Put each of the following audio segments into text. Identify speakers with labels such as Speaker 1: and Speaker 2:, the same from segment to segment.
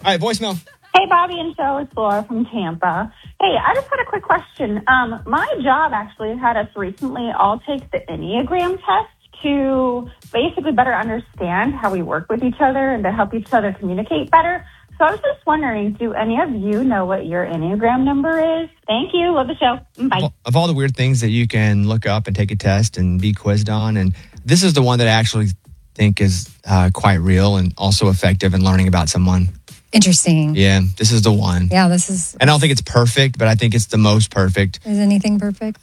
Speaker 1: All right, voicemail.
Speaker 2: Hey, Bobby and Joe, it's Laura from Tampa. Hey, I just had a quick question. My job actually had us recently all take the Enneagram test to basically better understand how we work with each other and to help each other communicate better. So I was just wondering, do any of you know what your Enneagram number is? Thank you. Love the show. Bye.
Speaker 1: Of all the weird things that you can look up and take a test and be quizzed on, and this is the one that I actually think is quite real and also effective in learning about someone.
Speaker 3: Interesting.
Speaker 1: Yeah, this is the one.
Speaker 3: Yeah, this is...
Speaker 1: And I don't think it's perfect, but I think it's the most perfect.
Speaker 3: Is anything perfect?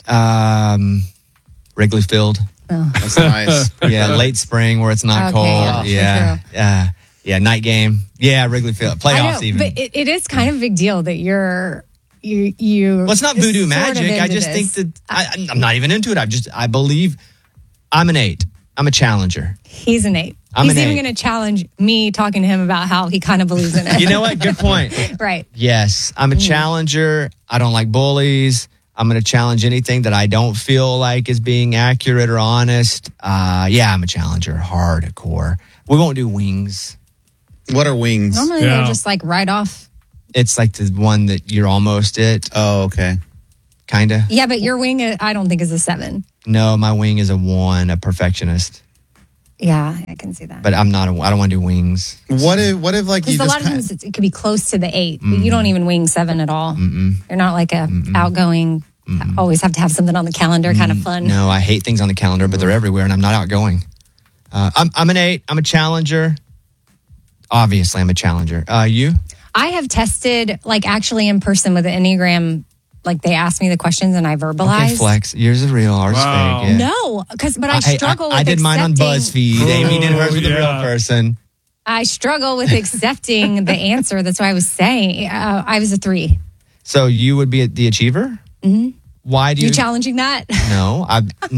Speaker 1: Wrigley Field.
Speaker 3: Oh.
Speaker 4: That's nice.
Speaker 1: Yeah, late spring where it's not cold. Yeah. Yeah, night game. Yeah, Wrigley Field. Playoffs even.
Speaker 3: But it is kind of a big deal that you
Speaker 1: well, it's not voodoo magic. I just think that I'm not even into it. I believe I'm an 8. I'm a challenger.
Speaker 3: He's an 8.
Speaker 1: I'm
Speaker 3: He's
Speaker 1: an
Speaker 3: even
Speaker 1: 8.
Speaker 3: going to challenge me talking to him about how he kind of believes in it.
Speaker 1: You know what? Good point.
Speaker 3: Right.
Speaker 1: Yes, I'm a challenger. I don't like bullies. I'm going to challenge anything that I don't feel like is being accurate or honest. Yeah, I'm a challenger. Hardcore. We won't do wings.
Speaker 4: What are wings?
Speaker 3: Normally they're just like right off.
Speaker 1: It's like the one that you're almost it.
Speaker 4: Oh, okay.
Speaker 1: Kind of.
Speaker 3: Yeah, but your wing, I don't think is a 7.
Speaker 1: No, my wing is a 1, a perfectionist.
Speaker 3: Yeah, I can see that.
Speaker 1: But I'm not. I don't want to do wings.
Speaker 4: What if like you
Speaker 3: Because a
Speaker 4: just
Speaker 3: lot of times it could be close to the 8, but you don't even wing 7 at all. You're not like a outgoing, always have to have something on the calendar kind of fun.
Speaker 1: No, I hate things on the calendar, but they're everywhere, and I'm not outgoing. I'm an 8. I'm a challenger. Obviously, I'm a challenger. You?
Speaker 3: I have tested, like, actually in person with the Enneagram. Like, they asked me the questions and I verbalized.
Speaker 1: Okay, flex. Yours is real. Ours is fake. Yeah.
Speaker 3: No, but I struggle with
Speaker 1: I did mine on
Speaker 3: accepting-
Speaker 1: BuzzFeed. Amy did hers with a real person.
Speaker 3: I struggle with accepting the answer. That's why I was saying I was a 3.
Speaker 1: So you would be the achiever?
Speaker 3: Mm-hmm.
Speaker 1: Why do you...
Speaker 3: You challenging that?
Speaker 1: No.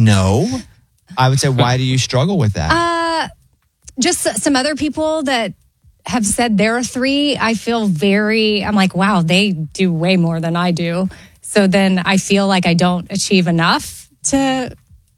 Speaker 1: I would say, why do you struggle with that?
Speaker 3: Just some other people that have said they're a 3. I feel I'm like, wow, they do way more than I do. So then I feel like I don't achieve enough to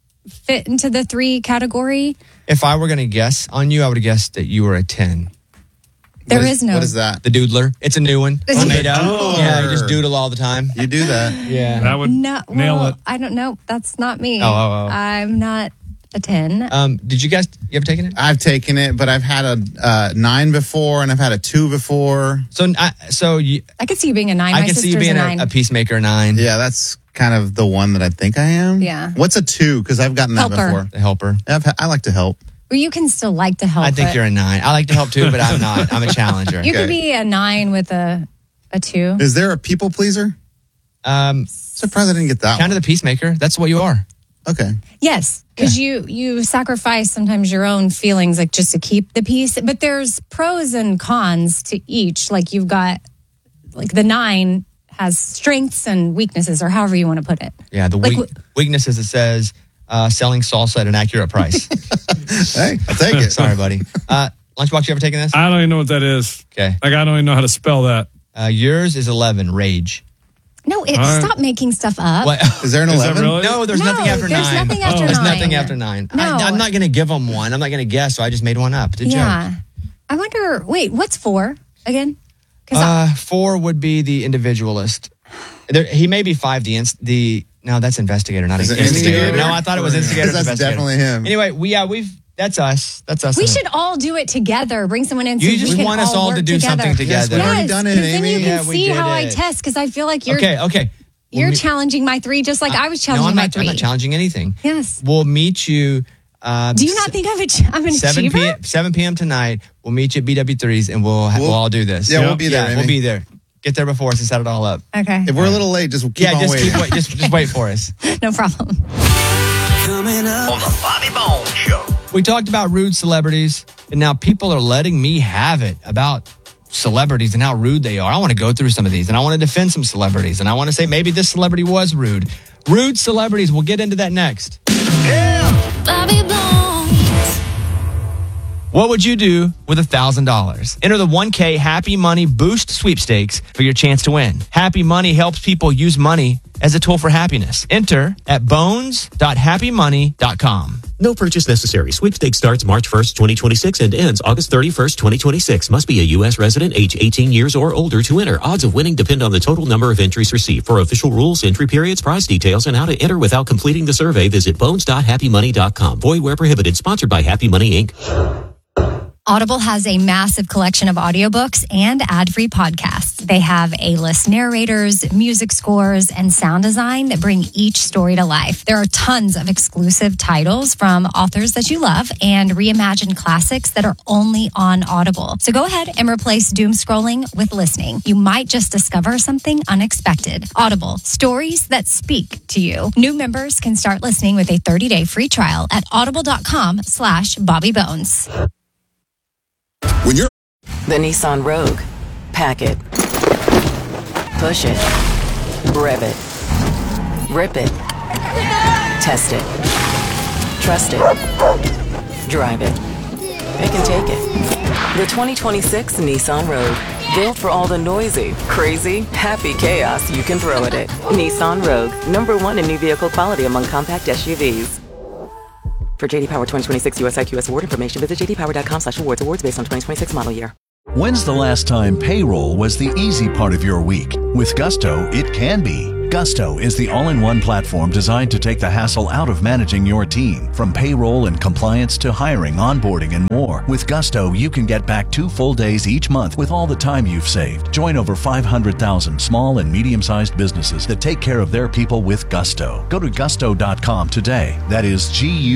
Speaker 3: fit into the 3 category.
Speaker 1: If I were going to guess on you, I would have guessed that you were a 10.
Speaker 3: There is no...
Speaker 4: What is that?
Speaker 1: The doodler. It's a new one. It's made up.
Speaker 4: Oh.
Speaker 1: Yeah, you just doodle all the time.
Speaker 4: You do that.
Speaker 1: Yeah.
Speaker 5: That would nail it.
Speaker 3: I don't know. That's not me.
Speaker 1: Oh.
Speaker 3: I'm not a 10.
Speaker 1: Did you ever taken it?
Speaker 4: I've taken it, but I've had a 9 before, and I've had a 2 before.
Speaker 3: I could see you being a 9.
Speaker 1: I
Speaker 3: My
Speaker 1: can see you
Speaker 3: sister's
Speaker 1: being
Speaker 3: a 9.
Speaker 1: a peacemaker 9.
Speaker 4: Yeah, that's kind of the one that I think I am.
Speaker 3: Yeah.
Speaker 4: What's a 2? Because I've gotten that
Speaker 3: Helper.
Speaker 4: before.
Speaker 1: The helper.
Speaker 4: I like to help.
Speaker 3: Well, you can still like to help.
Speaker 1: I think you're a 9. I like to help too, but I'm not. I'm a challenger.
Speaker 3: You could be a 9 with a 2.
Speaker 4: Is there a people pleaser? Surprised I didn't get that
Speaker 1: Kind of the peacemaker. That's what you are.
Speaker 4: Okay.
Speaker 3: Yes, because you sacrifice sometimes your own feelings, like just to keep the peace. But there's pros and cons to each. Like you've got, like the 9 has strengths and weaknesses, or however you want to put it.
Speaker 1: Yeah, the weaknesses, it says selling salsa at an accurate price.
Speaker 4: Hey, I'll take it.
Speaker 1: Sorry, buddy. Lunchbox, you ever taken this?
Speaker 5: I don't even know what that is.
Speaker 1: Okay.
Speaker 5: Like, I don't even know how to spell that.
Speaker 1: Yours is 11, rage.
Speaker 3: No, stop making stuff up.
Speaker 1: What?
Speaker 4: Is there an 11?
Speaker 5: Really?
Speaker 1: No, there's nothing after 9.
Speaker 3: There's nothing after 9.
Speaker 1: There's nothing after 9.
Speaker 3: No.
Speaker 1: I'm not going to give them one. I'm not going to guess, so I just made one up. It's a
Speaker 3: Yeah.
Speaker 1: joke.
Speaker 3: I wonder, wait, what's 4 again? 'Cause
Speaker 1: 4 would be the individualist. He may be 5, no, that's investigator, not
Speaker 4: Is it
Speaker 1: instigator.
Speaker 4: instigator?
Speaker 1: No, I thought it was instigator.
Speaker 4: That's
Speaker 1: investigator.
Speaker 4: definitely him.
Speaker 1: Anyway, that's us. That's us.
Speaker 3: we should all do it together. Bring someone in.
Speaker 1: You
Speaker 3: so
Speaker 1: just
Speaker 3: we can
Speaker 1: want us all
Speaker 3: work
Speaker 1: to do
Speaker 3: together.
Speaker 1: something together.
Speaker 4: Yes, we've already done it,
Speaker 3: 'cause then
Speaker 4: Amy.
Speaker 3: you can
Speaker 1: Yeah, we
Speaker 3: see
Speaker 1: did
Speaker 3: how I
Speaker 1: it.
Speaker 3: test, because I feel like you're
Speaker 1: Okay.
Speaker 3: You're challenging my 3 just like I was
Speaker 1: No,
Speaker 3: challenging
Speaker 1: I'm
Speaker 3: my
Speaker 1: not.
Speaker 3: 3.
Speaker 1: I'm not challenging anything.
Speaker 3: Yes.
Speaker 1: We'll meet you.
Speaker 3: Do you not think I'm an
Speaker 1: 7
Speaker 3: achiever?
Speaker 1: p.m. 7 p.m. tonight. We'll meet you at BW3s, and we'll all do this.
Speaker 4: Yeah, we'll be there.
Speaker 1: Yeah, we'll be there. Get there before us and set it all up.
Speaker 3: Okay.
Speaker 4: If we're a little late, just keep on waiting.
Speaker 1: Just wait for us.
Speaker 3: No problem.
Speaker 6: Coming up on the Bobby Bones Show.
Speaker 1: We talked about rude celebrities, and now people are letting me have it about celebrities and how rude they are. I want to go through some of these, and I want to defend some celebrities, and I want to say maybe this celebrity was rude. Rude celebrities. We'll get into that next.
Speaker 6: Yeah.
Speaker 7: Bobby Bones.
Speaker 1: What would you do with $1,000? Enter the 1K Happy Money Boost Sweepstakes for your chance to win. Happy Money helps people use money as a tool for happiness. Enter at bones.happymoney.com.
Speaker 7: No purchase necessary. Sweepstakes starts March 1st, 2026 and ends August 31st, 2026. Must be a U.S. resident, age 18 years or older to enter. Odds of winning depend on the total number of entries received. For official rules, entry periods, prize details, and how to enter without completing the survey, visit bones.happymoney.com. Void where prohibited. Sponsored by Happy Money, Inc.
Speaker 3: Audible has a massive collection of audiobooks and ad-free podcasts. They have A-list narrators, music scores, and sound design that bring each story to life. There are tons of exclusive titles from authors that you love and reimagined classics that are only on Audible. So go ahead and replace doom scrolling with listening. You might just discover something unexpected. Audible, stories that speak to you. New members can start listening with a 30-day free trial at audible.com/BobbyBones.
Speaker 8: When you're
Speaker 9: the Nissan Rogue, pack it, push it, rev it, rip it, test it, trust it, drive it. It can take it. The 2026 Nissan Rogue, built for all the noisy, crazy, happy chaos you can throw at it. Nissan Rogue, #1 in new vehicle quality among compact SUVs. For J.D. Power 2026 US IQS award information, visit jdpower.com/awards. Awards based on 2026 model year.
Speaker 10: When's the last time payroll was the easy part of your week? With Gusto, it can be. Gusto is the all-in-one platform designed to take the hassle out of managing your team. From payroll and compliance to hiring, onboarding, and more. With Gusto, you can get back 2 full days each month with all the time you've saved. Join over 500,000 small and medium-sized businesses that take care of their people with Gusto. Go to gusto.com today. That is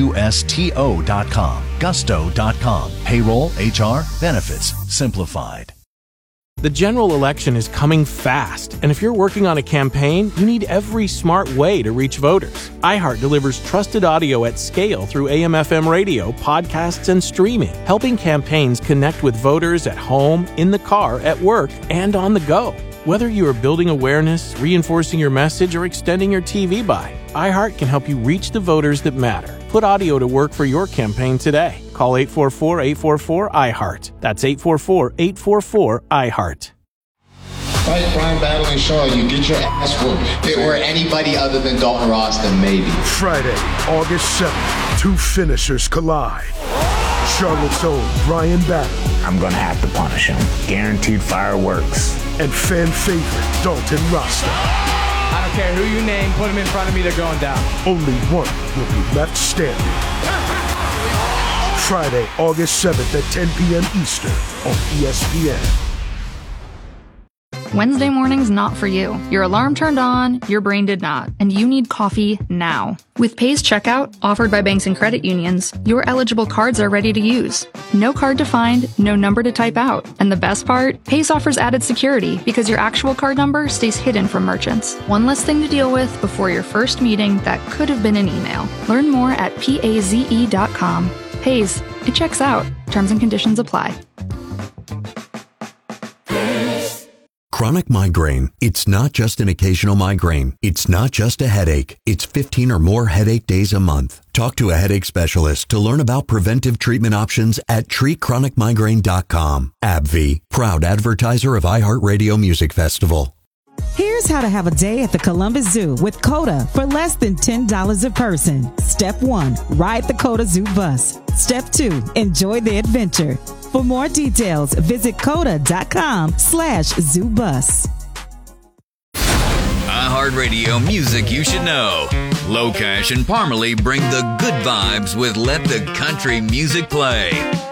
Speaker 10: GUSTO.com. Gusto.com. Payroll, HR, benefits, simplified.
Speaker 11: The general election is coming fast, and if you're working on a campaign, you need every smart way to reach voters. iHeart delivers trusted audio at scale through AM/FM radio, podcasts, and streaming, helping campaigns connect with voters at home, in the car, at work, and on the go. Whether you are building awareness, reinforcing your message, or extending your TV buy, iHeart can help you reach the voters that matter. Put audio to work for your campaign today. Call 844-844-iHeart. That's 844-844-iHeart.
Speaker 12: Fight Brian Battling Shaw, you get your ass whooped. If it were anybody other than Dalton Ross, then maybe.
Speaker 13: Friday, August 7th, 2 finishers collide. Charlotte's own Brian Battling.
Speaker 14: I'm gonna have to punish him. Guaranteed fireworks.
Speaker 13: And fan favorite Dalton Rasta.
Speaker 15: I don't care who you name, put them in front of me, they're going down.
Speaker 13: Only one will be left standing. Friday, August 7th at 10 p.m. Eastern on ESPN.
Speaker 16: Wednesday morning's not for you. Your alarm turned on, your brain did not, and you need coffee now. With Pace Checkout, offered by banks and credit unions, your eligible cards are ready to use. No card to find, no number to type out. And the best part? Pace offers added security because your actual card number stays hidden from merchants. One less thing to deal with before your first meeting that could have been an email. Learn more at paze.com. Pace, it checks out. Terms and conditions apply.
Speaker 17: Chronic migraine. It's not just an occasional migraine. It's not just a headache. It's 15 or more headache days a month. Talk to a headache specialist to learn about preventive treatment options at treatchronicmigraine.com. AbbVie, proud advertiser of iHeartRadio Music Festival.
Speaker 18: Here's how to have a day at the Columbus Zoo with COTA for less than $10 a person. Step 1, ride the COTA Zoo bus. Step 2, enjoy the adventure. For more details, visit COTA.com/ZooBus.
Speaker 6: iHeartRadio Music You Should Know. Locash and Parmalee bring the good vibes with Let the Country Music Play.